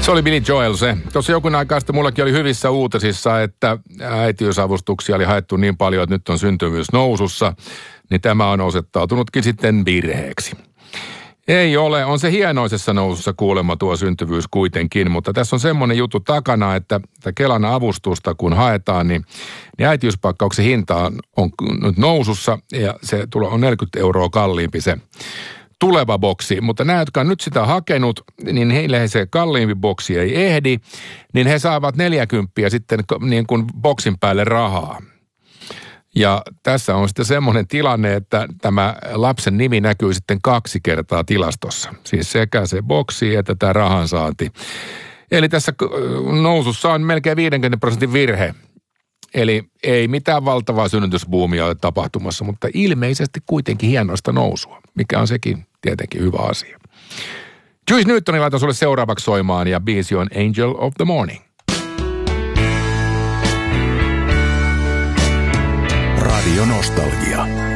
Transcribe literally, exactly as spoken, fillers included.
Se oli Billy Joel se. Tuossa jokin aikaa sitten mullakin oli hyvissä uutisissa, että äitiysavustuksia oli haettu niin paljon, että nyt on syntyvyys nousussa, niin tämä on osoittautunutkin sitten virheeksi. Ei ole, on se hienoisessa nousussa kuulemma tuo syntyvyys kuitenkin, mutta tässä on semmoinen juttu takana, että Kelan avustusta kun haetaan, niin, niin äitiyspakkauksen hinta on, on nyt nousussa ja se on neljäkymmentä euroa kalliimpi se tuleva boksi, mutta nämä, jotka on nyt sitä hakenut, niin heille se kalliimpi boksi ei ehdi, niin he saavat neljäkymppiä sitten niin kuin boksin päälle rahaa. Ja tässä on sitten semmoinen tilanne, että tämä lapsen nimi näkyy sitten kaksi kertaa tilastossa. Siis sekä se boksi että tämä rahansaanti. Eli tässä nousussa on melkein viidenkymmenen prosentin virhe. Eli ei mitään valtavaa synnytysbuumia ole tapahtumassa, mutta ilmeisesti kuitenkin hienoista nousua, mikä on sekin tietenkin hyvä asia. Juice Newtonin laitan sulle seuraavaksi soimaan ja biisi on Angel of the Morning. Radio Nostalgia.